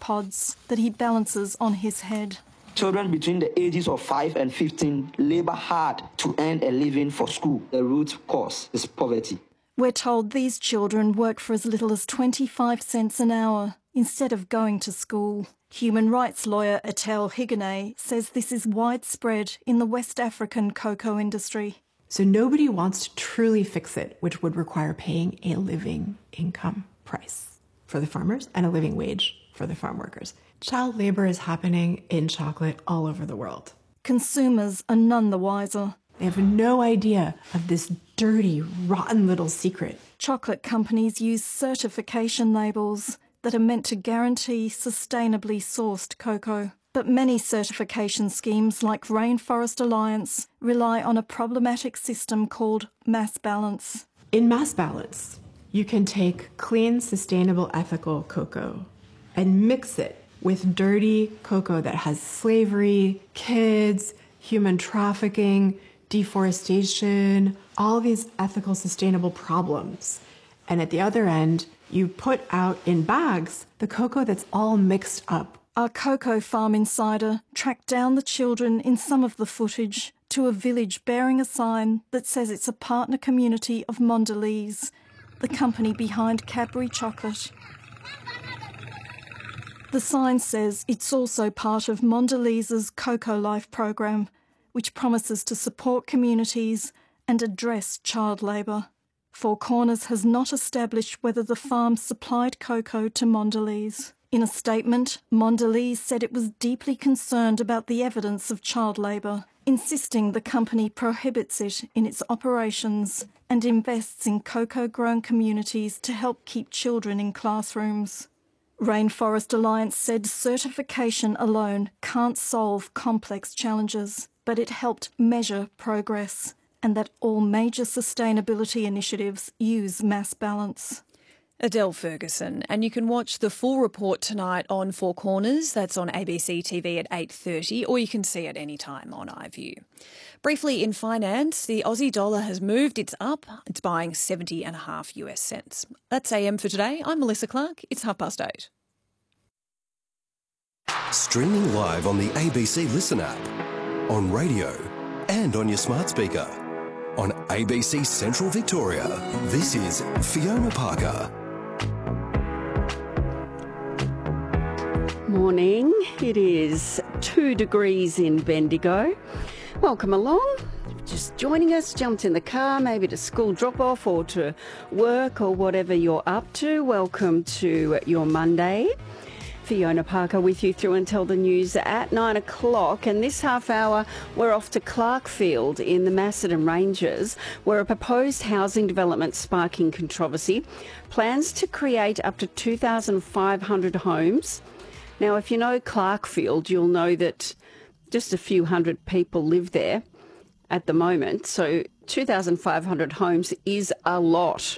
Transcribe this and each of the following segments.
pods that he balances on his head. Children between the ages of 5 and 15 labour hard to earn a living for school. The root cause is poverty. We're told these children work for as little as 25 cents an hour instead of going to school. Human rights lawyer Etel Higanay says this is widespread in the West African cocoa industry. So nobody wants to truly fix it, which would require paying a living income price for the farmers and a living wage for the farm workers. Child labour is happening in chocolate all over the world. Consumers are none the wiser. They have no idea of this dirty, rotten little secret. Chocolate companies use certification labels that are meant to guarantee sustainably sourced cocoa. But many certification schemes like Rainforest Alliance rely on a problematic system called mass balance. In mass balance, you can take clean, sustainable, ethical cocoa and mix it with dirty cocoa that has slavery, kids, human trafficking, deforestation, all these ethical, sustainable problems. And at the other end, you put out in bags the cocoa that's all mixed up. Our Cocoa Farm Insider tracked down the children in some of the footage to a village bearing a sign that says it's a partner community of Mondelez, the company behind Cadbury Chocolate. The sign says it's also part of Mondelez's Cocoa Life program, which promises to support communities and address child labour. Four Corners has not established whether the farm supplied cocoa to Mondelez. In a statement, Mondelez said it was deeply concerned about the evidence of child labour, insisting the company prohibits it in its operations and invests in cocoa-grown communities to help keep children in classrooms. Rainforest Alliance said certification alone can't solve complex challenges, but it helped measure progress, and that all major sustainability initiatives use mass balance. Adele Ferguson, and you can watch the full report tonight on Four Corners. That's on ABC TV at 8:30, or you can see it anytime on iView. Briefly in finance, the Aussie dollar has moved. It's up. It's buying 70.5 US cents. That's AM for today. I'm Melissa Clark. It's 8:30. Streaming live on the ABC Listen app, on radio and on your smart speaker. On ABC Central Victoria, this is Fiona Parker. Morning. It is 2 degrees in Bendigo. Welcome along. Just joining us, jumped in the car, maybe to school drop-off or to work or whatever you're up to. Welcome to your Monday. Fiona Parker with you through until the news at 9 o'clock. And this half hour, we're off to Clarkfield in the Macedon Ranges, where a proposed housing development sparking controversy plans to create up to 2,500 homes. Now, if you know Clarkfield, you'll know that just a few hundred people live there at the moment. So 2,500 homes is a lot.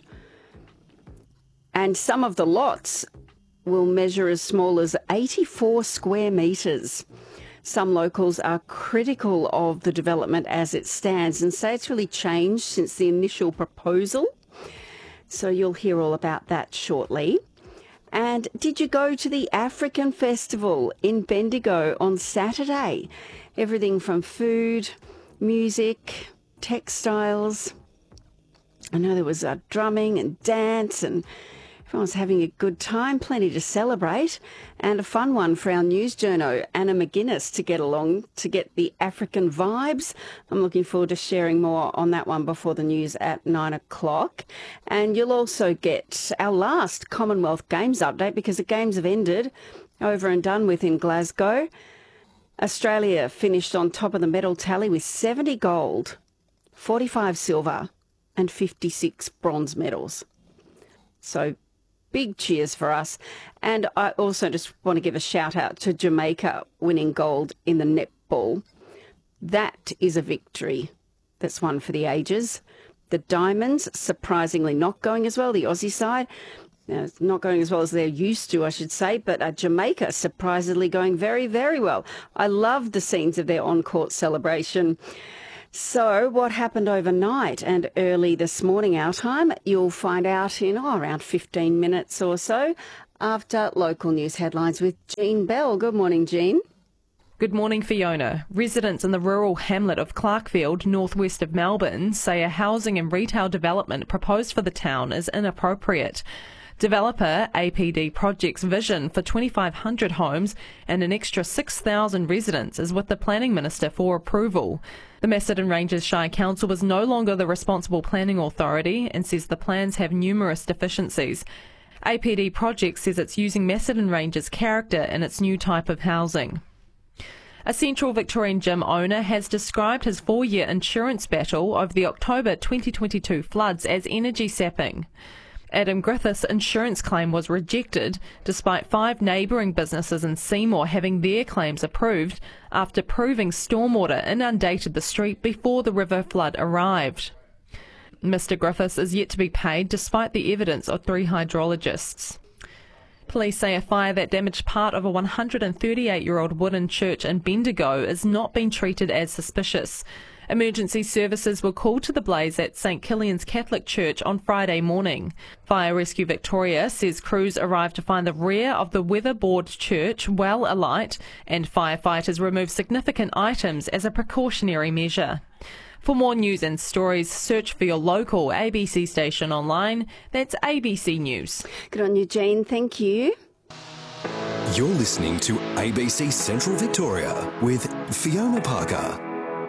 And some of the lots will measure as small as 84 square metres. Some locals are critical of the development as it stands and say it's really changed since the initial proposal. So you'll hear all about that shortly. And did you go to the African Festival in Bendigo on Saturday? Everything from food, music, textiles. I know there was drumming and dance and everyone was having a good time, plenty to celebrate, and a fun one for our news journo, Anna McGuinness, to get along, to get the African vibes. I'm looking forward to sharing more on that one before the news at 9 o'clock. And you'll also get our last Commonwealth Games update because the Games have ended, over and done with in Glasgow. Australia finished on top of the medal tally with 70 gold, 45 silver and 56 bronze medals. So big cheers for us. And I also just want to give a shout out to Jamaica winning gold in the netball. That is a victory. That's one for the ages. The Diamonds, surprisingly not going as well, the Aussie side. Now, it's not going as well as they're used to, I should say, but Jamaica surprisingly going very, very well. I love the scenes of their on-court celebration. So what happened overnight and early this morning our time, you'll find out in around 15 minutes or so after local news headlines with Jean Bell. Good morning, Jean. Good morning, Fiona. Residents in the rural hamlet of Clarkefield, northwest of Melbourne, say a housing and retail development proposed for the town is inappropriate. Developer APD Project's vision for 2,500 homes and an extra 6,000 residents is with the Planning Minister for approval. The Macedon Ranges Shire Council is no longer the responsible planning authority and says the plans have numerous deficiencies. APD Project says it's using Macedon Ranges character in its new type of housing. A Central Victorian gym owner has described his 4-year insurance battle over the October 2022 floods as energy sapping. Adam Griffiths' insurance claim was rejected, despite 5 neighbouring businesses in Seymour having their claims approved after proving stormwater inundated the street before the river flood arrived. Mr Griffiths is yet to be paid despite the evidence of 3 hydrologists. Police say a fire that damaged part of a 138-year-old wooden church in Bendigo is not being treated as suspicious. Emergency services were called to the blaze at St Killian's Catholic Church on Friday morning. Fire Rescue Victoria says crews arrived to find the rear of the weatherboard church well alight, and firefighters removed significant items as a precautionary measure. For more news and stories, search for your local ABC station online. That's ABC News. Good on you, Jean. Thank you. You're listening to ABC Central Victoria with Fiona Parker.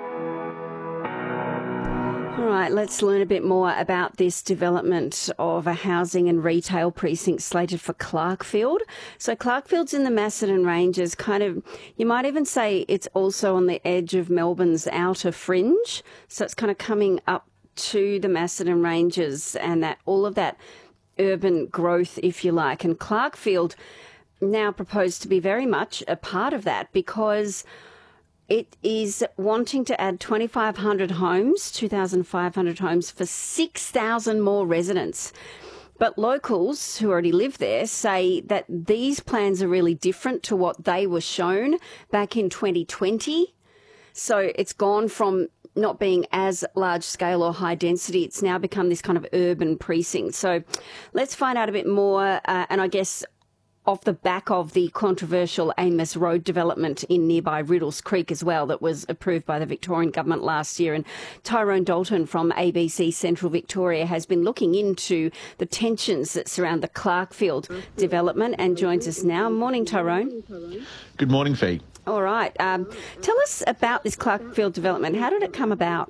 All right, let's learn a bit more about this development of a housing and retail precinct slated for Clarkefield. So Clarkefield's in the Macedon Ranges, you might even say it's also on the edge of Melbourne's outer fringe. So it's kind of coming up to the Macedon Ranges and that all of that urban growth, if you like. And Clarkefield now proposed to be very much a part of that because it is wanting to add 2,500 homes, 2,500 homes for 6,000 more residents. But locals who already live there say that these plans are really different to what they were shown back in 2020. So it's gone from not being as large scale or high density. It's now become this kind of urban precinct. So let's find out a bit more. And I guess off the back of the controversial Amos Road development in nearby Riddles Creek as well that was approved by the Victorian government last year. And Tyrone Dalton from ABC Central Victoria has been looking into the tensions that surround the Clarkefield development and joins us now. Morning, Tyrone. Good morning, Fee. All right. Tell us about this Clarkefield development. How did it come about?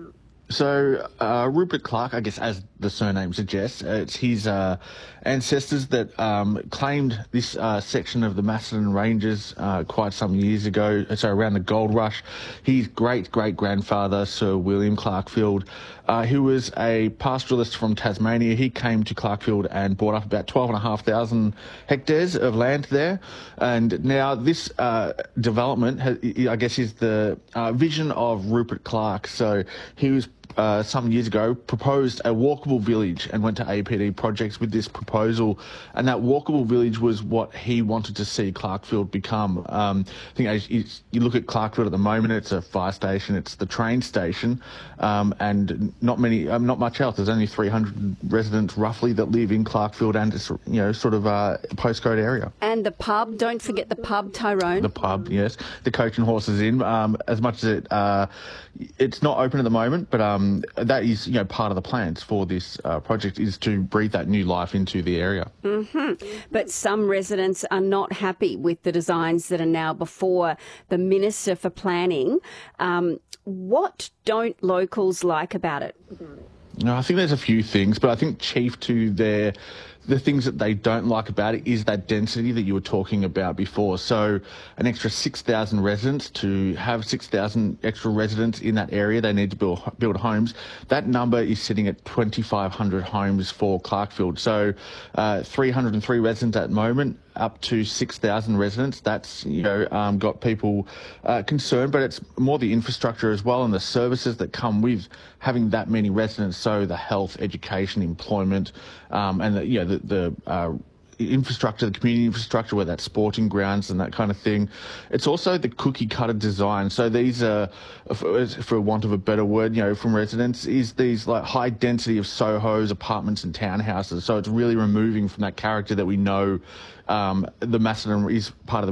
So Rupert Clarke, I guess as the surname suggests, it's his ancestors that claimed this section of the Macedon Ranges quite some years ago, so around the gold rush. His great-great-grandfather, Sir William Clarkefield, who was a pastoralist from Tasmania, he came to Clarkefield and bought up about 12,500 hectares of land there. And now this development, I guess, is the vision of Rupert Clarke. So he was some years ago proposed a walkable village and went to APD Projects with this proposal, and that walkable village was what he wanted to see Clarkefield become. I think as you look at Clarkefield at the moment, it's a fire station, it's the train station, and not much else. There's only 300 residents roughly that live in Clarkefield and it's, sort of a postcode area. And the pub, don't forget the pub, Tyrone. The pub, yes. The Coach and Horses Inn, as much as it's not open at the moment, but that is, part of the plans for this project is to breathe that new life into the area. Mm-hmm. But some residents are not happy with the designs that are now before the Minister for Planning. What don't locals like about it? No, I think there's a few things, but I think chief to the things that they don't like about it is that density that you were talking about before. So an extra 6,000 residents, to have 6,000 extra residents in that area, they need to build homes. That number is sitting at 2,500 homes for Clarkefield. So 303 residents at the moment, up to 6,000 residents. That's, got people concerned, but it's more the infrastructure as well and the services that come with having that many residents. So the health, education, employment, and the infrastructure, the community infrastructure, whether that's sporting grounds and that kind of thing. It's also the cookie cutter design. So these are, for want of a better word, from residents, is these like high density of Sohos, apartments and townhouses. So it's really removing from that character that we know the Macedon is part of the